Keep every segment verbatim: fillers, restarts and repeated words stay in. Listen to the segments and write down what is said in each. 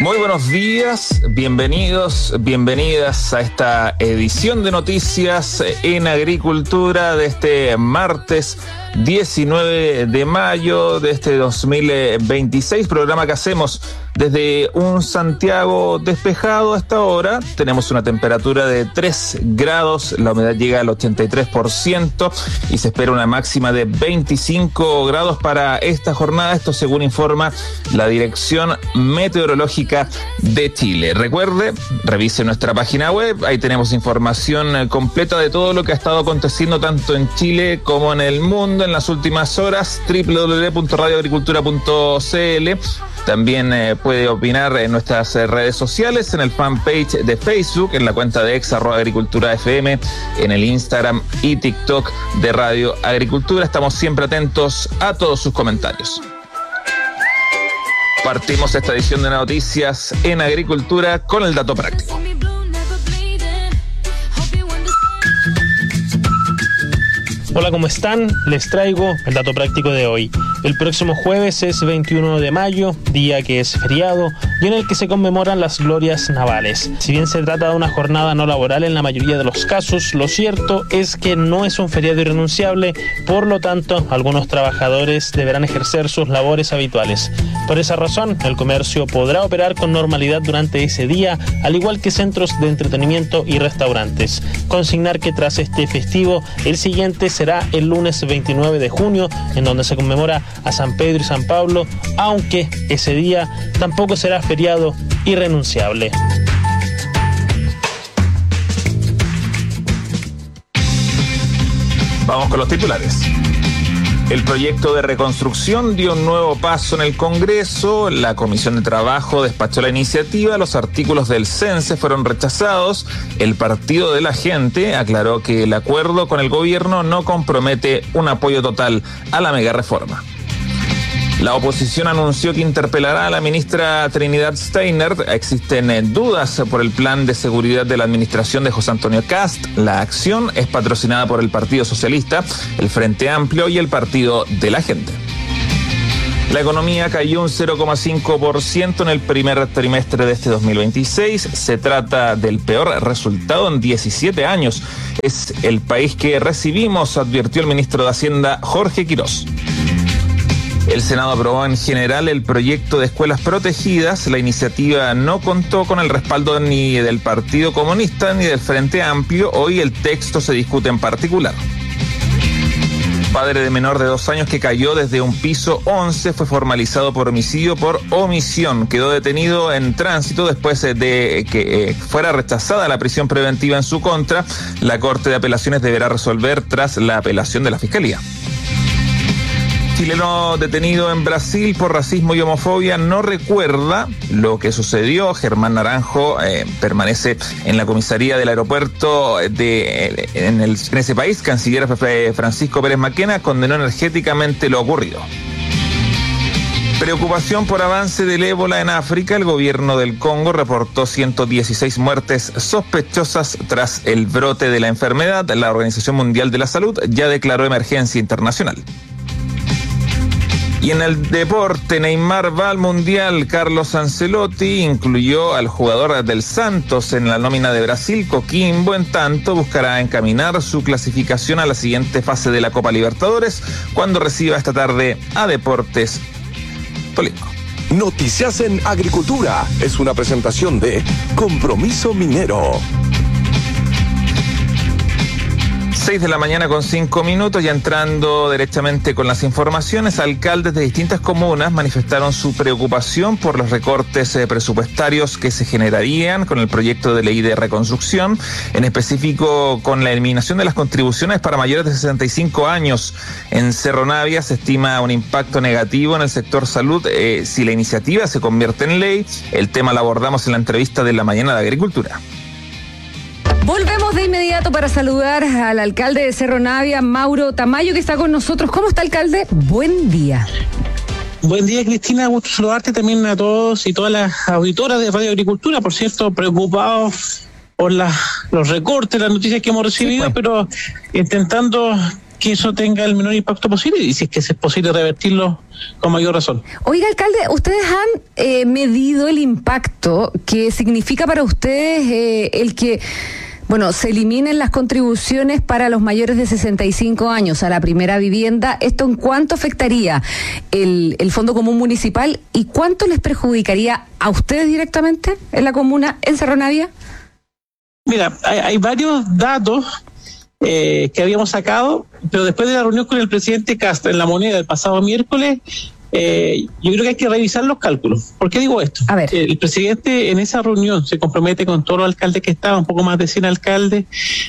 Muy buenos días, bienvenidos, bienvenidas a esta edición de Noticias en Agricultura de este martes diecinueve de mayo de este dos mil veintiséis, programa que hacemos desde un Santiago despejado a esta hora. Tenemos una temperatura de tres grados, la humedad llega al ochenta y tres por ciento y se espera una máxima de veinticinco grados para esta jornada, esto según informa la Dirección Meteorológica de Chile. Recuerde, revise nuestra página web, ahí tenemos información completa de todo lo que ha estado aconteciendo tanto en Chile como en el mundo en las últimas horas, doble u doble u doble u punto radio agricultura punto c l. También eh, puede opinar en nuestras eh, redes sociales, en el fanpage de Facebook, en la cuenta de ex arroba agricultura F M, en el Instagram y TikTok de Radio Agricultura. Estamos siempre atentos a todos sus comentarios. Partimos esta edición de Noticias en Agricultura con el dato práctico. Hola, ¿cómo están? Les traigo el dato práctico de hoy. El próximo jueves es veintiuno de mayo, día que es feriado y en el que se conmemoran las glorias navales. Si bien se trata de una jornada no laboral en la mayoría de los casos, lo cierto es que no es un feriado irrenunciable, por lo tanto, algunos trabajadores deberán ejercer sus labores habituales. Por esa razón, el comercio podrá operar con normalidad durante ese día, al igual que centros de entretenimiento y restaurantes. Consignar que tras este festivo, el siguiente será el lunes veintinueve de junio, en donde se conmemora a San Pedro y San Pablo, aunque ese día tampoco será feriado irrenunciable. Vamos con los titulares. El proyecto de reconstrucción dio un nuevo paso en el Congreso. La Comisión de Trabajo despachó la iniciativa. Los artículos del C E N S E fueron rechazados. El Partido de la Gente aclaró que el acuerdo con el gobierno no compromete un apoyo total a la megareforma. La oposición anunció que interpelará a la ministra Trinidad Steiner. Existen dudas por el plan de seguridad de la administración de José Antonio Kast. La acción es patrocinada por el Partido Socialista, el Frente Amplio y el Partido de la Gente. La economía cayó un cero coma cinco por ciento en el primer trimestre de este dos mil veintiséis. Se trata del peor resultado en diecisiete años. Es el país que recibimos, advirtió el ministro de Hacienda, Jorge Quirós. El Senado aprobó en general el proyecto de escuelas protegidas. La iniciativa no contó con el respaldo ni del Partido Comunista ni del Frente Amplio. Hoy el texto se discute en particular. Padre de menor de dos años que cayó desde un piso once fue formalizado por homicidio por omisión. Quedó detenido en tránsito después de que eh, fuera rechazada la prisión preventiva en su contra. La Corte de Apelaciones deberá resolver tras la apelación de la Fiscalía. Chileno detenido en Brasil por racismo y homofobia no recuerda lo que sucedió. Germán Naranjo eh, permanece en la comisaría del aeropuerto de, en, el, en ese país. Canciller Francisco Pérez Maquena condenó energéticamente lo ocurrido. Preocupación por avance del ébola en África. El gobierno del Congo reportó ciento dieciséis muertes sospechosas tras el brote de la enfermedad. La Organización Mundial de la Salud ya declaró emergencia internacional. Y en el deporte, Neymar va al Mundial. Carlos Ancelotti incluyó al jugador del Santos en la nómina de Brasil. Coquimbo, en tanto, buscará encaminar su clasificación a la siguiente fase de la Copa Libertadores cuando reciba esta tarde a Deportes Tolima. Noticias en Agricultura es una presentación de Compromiso Minero. seis de la mañana con cinco minutos, ya entrando derechamente con las informaciones. Alcaldes de distintas comunas manifestaron su preocupación por los recortes eh, presupuestarios que se generarían con el proyecto de ley de reconstrucción, en específico con la eliminación de las contribuciones para mayores de sesenta y cinco años. En Cerro Navia se estima un impacto negativo en el sector salud eh, si la iniciativa se convierte en ley. El tema lo abordamos en la entrevista de la mañana de Agricultura. Volvemos de inmediato para saludar al alcalde de Cerro Navia, Mauro Tamayo, que está con nosotros. ¿Cómo está, alcalde? Buen día. Buen día, Cristina, gusto saludarte también a todos y todas las auditoras de Radio Agricultura, por cierto, preocupados por la, los recortes, las noticias que hemos recibido, sí, pues, pero intentando que eso tenga el menor impacto posible y si es que es posible revertirlo con mayor razón. Oiga, alcalde, ¿ustedes han eh, medido el impacto que significa para ustedes eh, el que, bueno, se eliminen las contribuciones para los mayores de sesenta y cinco años a la primera vivienda? ¿Esto en cuánto afectaría el, el Fondo Común Municipal y cuánto les perjudicaría a ustedes directamente en la comuna, en Cerro Navia? Mira, hay, hay varios datos eh, que habíamos sacado, pero después de la reunión con el presidente Castro en La Moneda el pasado miércoles, eh, yo creo que hay que revisar los cálculos. ¿Por qué digo esto? A ver. El presidente en esa reunión se compromete con todos los alcaldes que estaban, un poco más de cien alcaldes,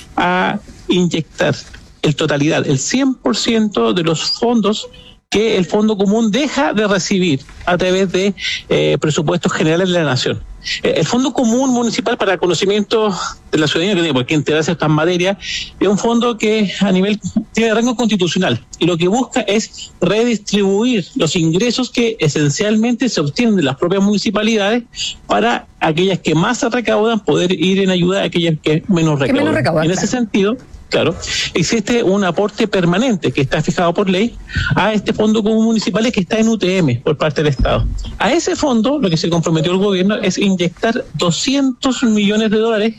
a inyectar en totalidad el cien por ciento de los fondos que el Fondo Común deja de recibir a través de eh, presupuestos generales de la Nación. Eh, el Fondo Común Municipal, para conocimiento de la ciudadanía, que tiene por qué enterarse de estas materias, es un fondo que a nivel tiene rango constitucional y lo que busca es redistribuir los ingresos que esencialmente se obtienen de las propias municipalidades para aquellas que más se recaudan poder ir en ayuda a aquellas que menos recaudan. menos recaudan, en ese claro. sentido, claro, existe un aporte permanente que está fijado por ley a este Fondo Común Municipal que está en U T M por parte del Estado. A ese fondo, lo que se comprometió el gobierno es inyectar doscientos millones de dólares,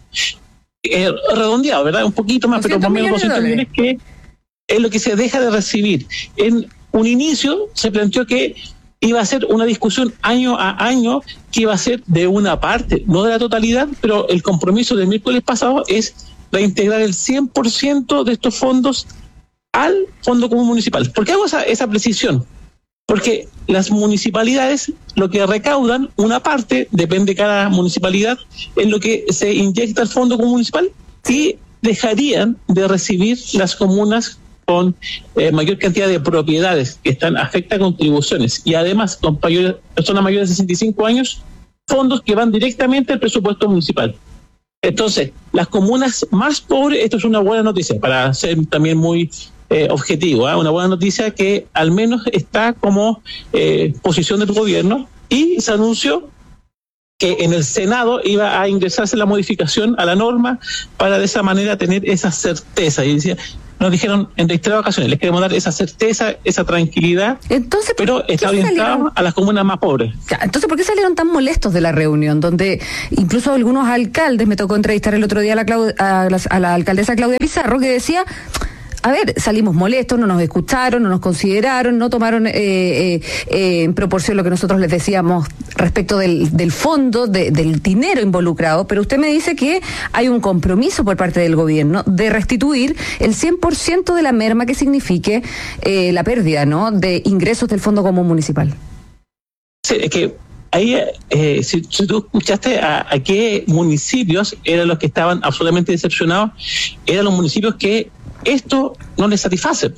eh, redondeado, ¿verdad? Un poquito más, pero por menos doscientos millones que es lo que se deja de recibir. En un inicio se planteó que iba a ser una discusión año a año que iba a ser de una parte, no de la totalidad, pero el compromiso del miércoles pasado es reintegrar el cien por ciento de estos fondos al Fondo Común Municipal. ¿Por qué hago esa, esa precisión? Porque las municipalidades lo que recaudan, una parte, depende de cada municipalidad, en lo que se inyecta al Fondo Común Municipal y dejarían de recibir las comunas con eh, mayor cantidad de propiedades que están afecta a contribuciones y además con mayores, personas mayores de sesenta y cinco años, fondos que van directamente al presupuesto municipal. Entonces, las comunas más pobres, esto es una buena noticia, para ser también muy eh, objetivo, ¿eh? Una buena noticia que al menos está como eh, posición del gobierno y se anunció que en el Senado iba a ingresarse la modificación a la norma para de esa manera tener esa certeza. Y decía, nos dijeron en reiteradas ocasiones, les queremos dar esa certeza, esa tranquilidad, entonces, pero está orientado a las comunas más pobres. Entonces, ¿por qué salieron tan molestos de la reunión? Donde incluso algunos alcaldes, me tocó entrevistar el otro día a la, Clau- a la, a la alcaldesa Claudia Pizarro, que decía, a ver, salimos molestos, no nos escucharon, no nos consideraron, no tomaron eh, eh, eh, en proporción lo que nosotros les decíamos respecto del, del fondo, de, del dinero involucrado, pero usted me dice que hay un compromiso por parte del gobierno de restituir el cien por ciento de la merma que signifique eh, la pérdida, ¿no?, de ingresos del Fondo Común Municipal. Sí, es que ahí, eh, si, si tú escuchaste a, a qué municipios eran los que estaban absolutamente decepcionados, eran los municipios que esto no les satisface.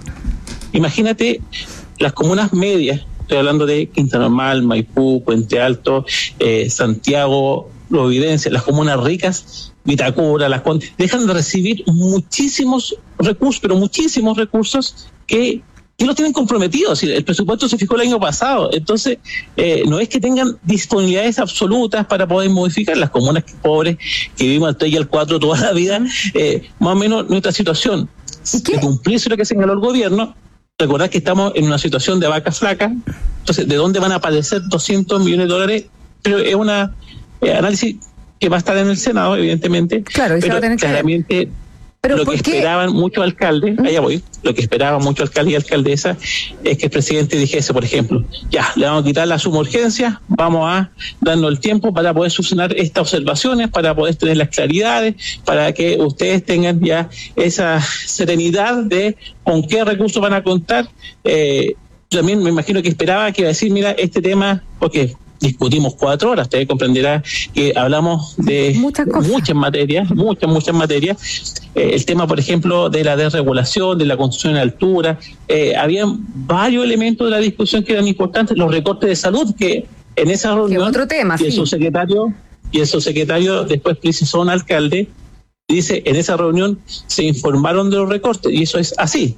Imagínate las comunas medias, estoy hablando de Quinta Normal, Maipú, Puente Alto, eh, Santiago, Providencia, las comunas ricas, Vitacura, Las Condes, dejan de recibir muchísimos recursos, pero muchísimos recursos que que los tienen comprometidos. El presupuesto se fijó el año pasado, entonces eh, no es que tengan disponibilidades absolutas para poder modificar. Las comunas pobres que vivimos al tres y al cuatro toda la vida, eh, más o menos nuestra situación de cumplirse lo que señaló el gobierno. Recordad que estamos en una situación de vaca flaca, entonces ¿de dónde van a aparecer doscientos millones de dólares? Pero es una eh, análisis que va a estar en el Senado, evidentemente, claro, pero claramente Pero lo que esperaban muchos alcaldes, allá voy, lo que esperaban muchos alcaldes y alcaldesas es que el presidente dijese, por ejemplo, ya, le vamos a quitar la suma urgencia, vamos a darnos el tiempo para poder subsanar estas observaciones, para poder tener las claridades, para que ustedes tengan ya esa serenidad de con qué recursos van a contar. Eh, también me imagino que esperaba que iba a decir, mira, este tema, porque discutimos cuatro horas, usted comprenderá que hablamos de muchas, muchas materias, muchas, muchas materias. Eh, el tema, por ejemplo, de la desregulación, de la construcción en altura, eh, había varios elementos de la discusión que eran importantes, los recortes de salud, que en esa reunión, otro tema, y el sí. subsecretario, y el subsecretario después precisó un alcalde, dice, en esa reunión se informaron de los recortes, y eso es así.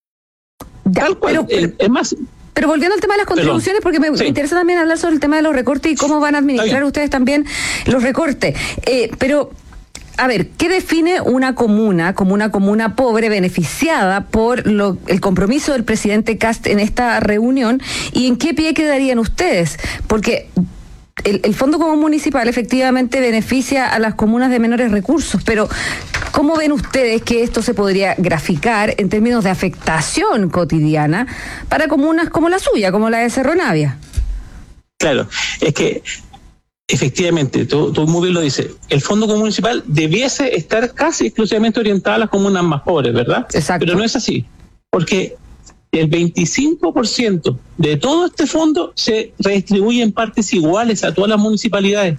Ya, Tal cual, pero, pero, eh, es más... Pero volviendo al tema de las contribuciones, porque me, sí. me interesa también hablar sobre el tema de los recortes y cómo van a administrar ustedes también los recortes. Eh, pero, a ver, ¿qué define una comuna como una comuna pobre beneficiada por lo, el compromiso del presidente Kast en esta reunión? ¿Y en qué pie quedarían ustedes? Porque el, el Fondo Común Municipal efectivamente beneficia a las comunas de menores recursos, pero ¿cómo ven ustedes que esto se podría graficar en términos de afectación cotidiana para comunas como la suya, como la de Cerro Navia? Claro, es que efectivamente, tú, tú muy bien lo dices, el Fondo Común Municipal debiese estar casi exclusivamente orientado a las comunas más pobres, ¿verdad? Exacto. Pero no es así, porque el veinticinco por ciento de todo este fondo se redistribuye en partes iguales a todas las municipalidades.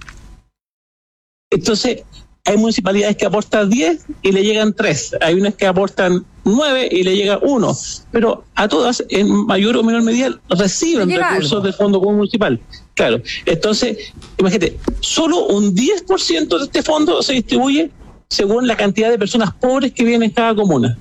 Entonces, hay municipalidades que aportan diez y le llegan tres, hay unas que aportan nueve y le llega uno, pero a todas, en mayor o menor medida, reciben recursos algo del Fondo Común Municipal. Claro, entonces, imagínate, solo un diez por ciento de este fondo se distribuye según la cantidad de personas pobres que viven en cada comuna.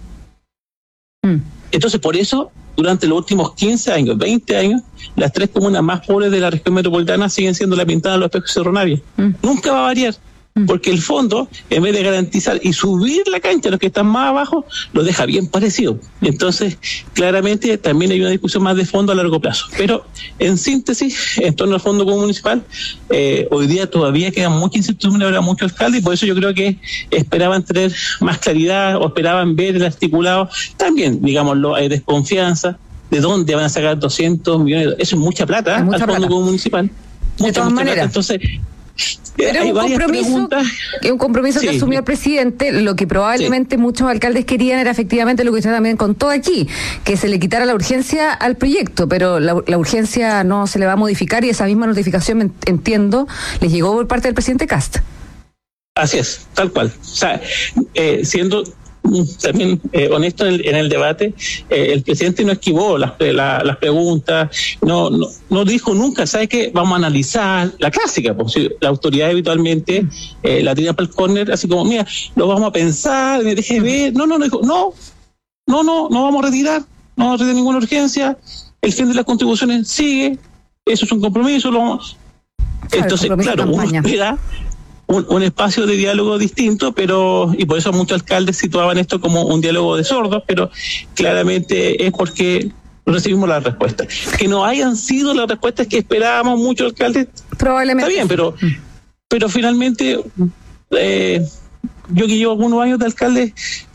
Mm. Entonces, por eso, durante los últimos quince años, veinte años, las tres comunas más pobres de la región metropolitana siguen siendo La Pintada, Los Espejos y Cerro Navia. Mm. Nunca va a variar. Porque el fondo, en vez de garantizar y subir la cancha a los que están más abajo, lo deja bien parecido. Entonces, claramente también hay una discusión más de fondo a largo plazo. Pero, en síntesis, en torno al Fondo Común Municipal, eh, hoy día todavía queda mucha incertidumbre, habrá muchos alcaldes, y por eso yo creo que esperaban tener más claridad o esperaban ver el articulado. También, digámoslo, hay desconfianza de dónde van a sacar doscientos millones. Eso es mucha plata ¿eh? mucha al Fondo Común Municipal. De mucha, todas mucha maneras. Plata. Entonces, Pero es un compromiso, es un compromiso sí. que asumió el presidente. Lo que probablemente sí. muchos alcaldes querían era efectivamente lo que usted también contó aquí, que se le quitara la urgencia al proyecto, pero la, la urgencia no se le va a modificar y esa misma notificación, entiendo, les llegó por parte del presidente Kast. Así es, tal cual. O sea, eh, siendo también eh, honesto en el, en el debate, eh, el presidente no esquivó las, la, las preguntas, no, no no dijo nunca, ¿sabes qué? Vamos a analizar la clásica, pues si la autoridad habitualmente eh, la tira para el córner, así como, mira, lo vamos a pensar, me deje ver, no, no, no, dijo, no, no, no, no vamos a retirar, no vamos a retirar ninguna urgencia, el fin de las contribuciones sigue, eso es un compromiso, lo vamos... Claro, entonces, claro, uno espera Un, un espacio de diálogo distinto, pero y por eso muchos alcaldes situaban esto como un diálogo de sordos, pero claramente es porque recibimos la respuesta. Que no hayan sido las respuestas que esperábamos muchos alcaldes, probablemente está bien, pero pero finalmente eh, yo que llevo algunos años de alcalde